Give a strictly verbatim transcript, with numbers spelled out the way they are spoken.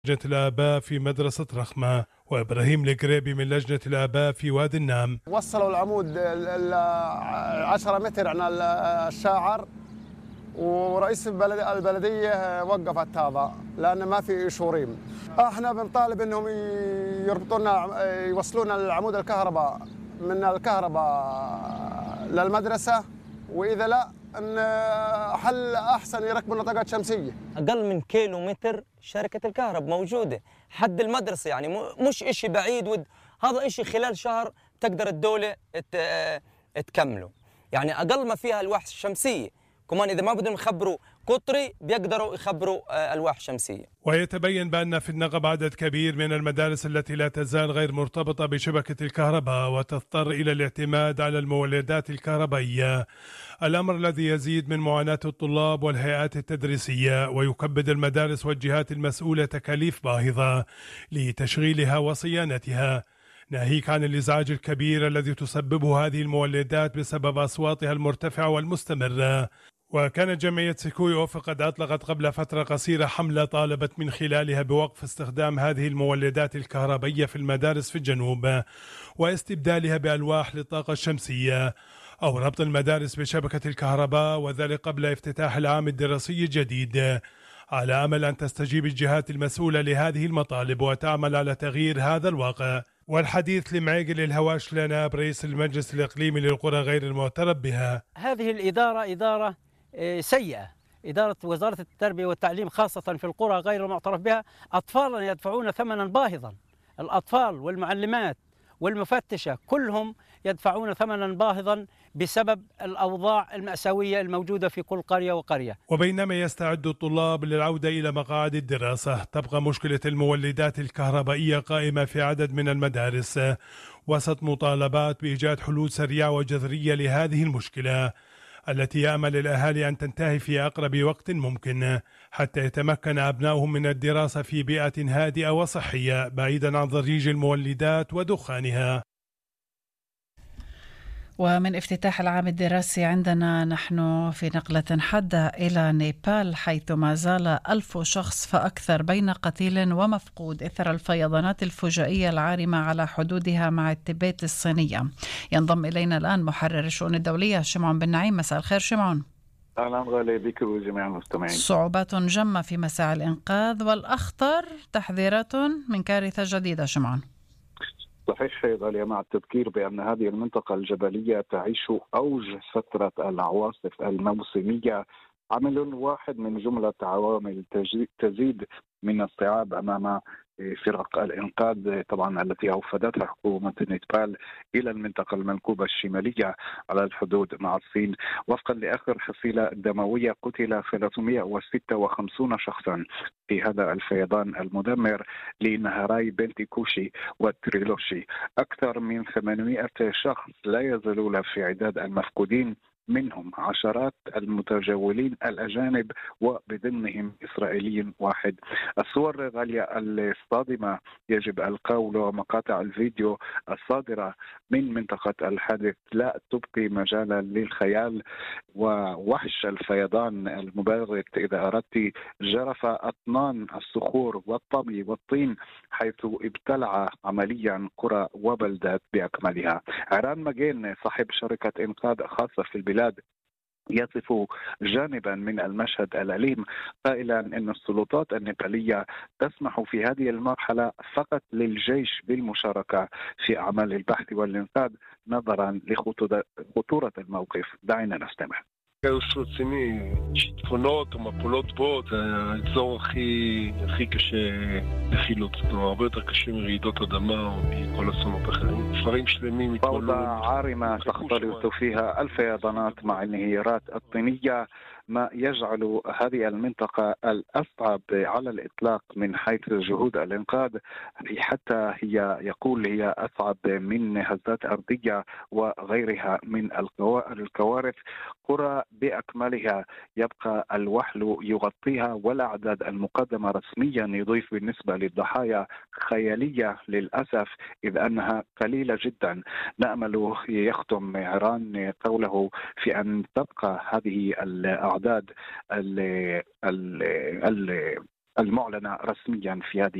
لجنة الآباء في مدرسة رخمة، وإبراهيم القريبي من لجنة الآباء في وادي النام. وصلوا العمود عشرة متر عن الشاعر، ورئيس البلدية وقفت هذا لأن ما في شوريم. احنا بنطالب انهم يربطونا يوصلونا العمود الكهرباء من الكهرباء للمدرسة، وإذا لا ان حل احسن يركبوا لنا طاقات شمسيه. اقل من كيلو متر شركه الكهرباء موجوده حد المدرسه، يعني مش إشي بعيد، ود هذا إشي خلال شهر تقدر الدوله تكمله. يعني اقل ما فيها الواح الشمسيه، كمان اذا ما بدهم يخبروا قطري بيقدروا يخبروا الواح شمسيه. ويتبين بأن في النقب عدد كبير من المدارس التي لا تزال غير مرتبطة بشبكة الكهرباء وتضطر إلى الاعتماد على المولدات الكهربائية، الأمر الذي يزيد من معاناة الطلاب والهيئات التدريسية ويكبد المدارس والجهات المسؤولة تكاليف باهظة لتشغيلها وصيانتها، ناهيك عن الإزعاج الكبير الذي تسببه هذه المولدات بسبب أصواتها المرتفعة والمستمرة. وكانت جمعية سيكوي أوف قد أطلقت قبل فترة قصيرة حملة طالبت من خلالها بوقف استخدام هذه المولدات الكهربائية في المدارس في الجنوب واستبدالها بألواح للطاقة الشمسية أو ربط المدارس بشبكة الكهرباء، وذلك قبل افتتاح العام الدراسي الجديد، على أمل أن تستجيب الجهات المسؤولة لهذه المطالب وتعمل على تغيير هذا الواقع. والحديث لمعيقل الهواش لنا برئيس المجلس الإقليمي للقرى غير المعترف بها. هذه الإدارة إدارة سيئة، إدارة وزارة التربية والتعليم خاصة في القرى غير المعترف بها. أطفالا يدفعون ثمنا باهظا، الأطفال والمعلمات والمفتشة كلهم يدفعون ثمنا باهظا بسبب الأوضاع المأساوية الموجودة في كل قرية وقرية. وبينما يستعد الطلاب للعودة إلى مقاعد الدراسة، تبقى مشكلة المولدات الكهربائية قائمة في عدد من المدارس وسط مطالبات بإيجاد حلول سريعة وجذرية لهذه المشكلة التي يأمل الأهالي أن تنتهي في أقرب وقت ممكن حتى يتمكن أبنائهم من الدراسة في بيئة هادئة وصحية بعيدا عن ضجيج المولدات ودخانها. ومن افتتاح العام الدراسي عندنا نحن في نقلة حادة إلى نيبال، حيث ما زال ألف شخص فأكثر بين قتيل ومفقود إثر الفيضانات الفجائية العارمة على حدودها مع التبت الصينية. ينضم إلينا الآن محرر الشؤون الدولية شمعون بن نعيم. مساء الخير شمعون. أهلا غالي بك وجميع المستمعين. صعوبات جمة في مساعي الإنقاذ، والأخطر تحذيرات من كارثة جديدة شمعون. صحيح غالية، مع التذكير بأن هذه المنطقة الجبلية تعيش أوج فترة العواصف الموسمية، عامل واحد من جملة عوامل تزيد من الصعاب أمام فرق الإنقاذ طبعا التي أوفدتها حكومة نيبال إلى المنطقة المنكوبة الشمالية على الحدود مع الصين. وفقا لآخر حصيلة دموية قتل ثلاثمئة وستة وخمسين شخصا في هذا الفيضان المدمر لنهري بنتيكوشي وتريلوشي. أكثر من ثمانمئة شخص لا يزالون في عداد المفقودين، منهم عشرات المتجولين الأجانب وبضمنهم إسرائيلي واحد. الصور غالية الصادمة يجب القول ومقاطع الفيديو الصادرة من منطقة الحادث لا تبقي مجالا للخيال، ووحش الفيضان المباغت إذا أردت جرف أطنان الصخور والطمي والطين، حيث ابتلع عمليا قرى وبلدات بأكملها. عران ماجين صاحب شركة إنقاذ خاصة في البلاد يصف جانبا من المشهد الأليم قائلا أن السلطات النيبالية تسمح في هذه المرحلة فقط للجيش بالمشاركة في أعمال البحث والإنقاذ נظرا לחותורת الموقف. דעינה נשתמע. כאוס רציני, שיטפונות או מפולות בוט, זה האזור הכי, הכי קשה לחילוץ, הרבה יותר קשה מרעידות אדמה או מכל אסונות אחרים. ספרים שלמים התמלאו. فوضى عارمة تختلط فيها الفيضانات مع الانهيارات الطينية، ما يجعل هذه المنطقة الأصعب على الإطلاق من حيث جهود الإنقاذ، حتى هي يقول هي أصعب من هزات أرضية وغيرها من الكوارث. قرى بأكملها يبقى الوحل يغطيها، والأعداد المقدمة رسميا يضيف بالنسبة للضحايا خيالية للأسف، إذ أنها قليلة جدا. نأمل يختم عران قوله في أن تبقى هذه الأعداد المعلنة رسميا في هذه